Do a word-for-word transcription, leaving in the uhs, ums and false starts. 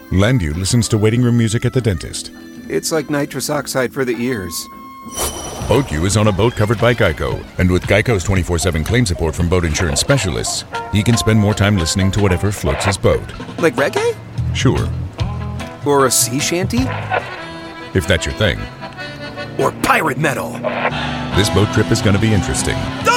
Landu listens to waiting room music at the dentist. It's like nitrous oxide for the ears. BoatU is on a boat covered by Geico, and with Geico's twenty-four seven claim support from boat insurance specialists, he can spend more time listening to whatever floats his boat. Like reggae? Sure. Or a sea shanty? If that's your thing. Or pirate metal? This boat trip is going to be interesting.